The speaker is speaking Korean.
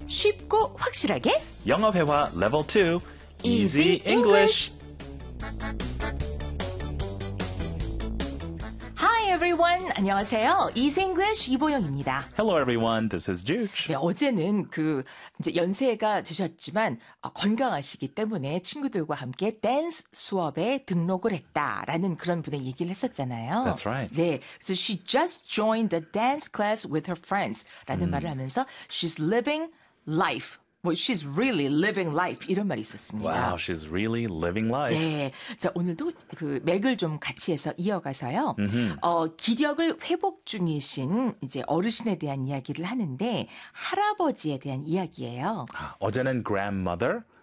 쉽고 확실하게 영어 회화 level 2 Easy English. Hi everyone. 안녕하세요. Easy English 이보영입니다. Hello everyone, this is Juge. 네, 어제는 이제 연세가 드셨지만 건강하시기 때문에 친구들과 함께 댄스 수업에 등록을 했다라는 그런 분의 얘기를 했었잖아요. That's right. 네, 그래서 she just joined the dance class with her friends라는 말을 하면서 she's living life. she's really living life 이런 말이 있었습니다. Wow, she's really living life. 네, 자 오늘도 맥을 좀 같이 해서 이어가서요. 기력을 회복 중이신 이제 어르신에 대한 이야기를 하는데 할아버지에 대한 이야기예요. 어제는 grandmother,